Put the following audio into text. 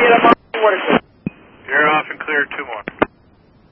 I'm on water. You're off and clear, 2 more.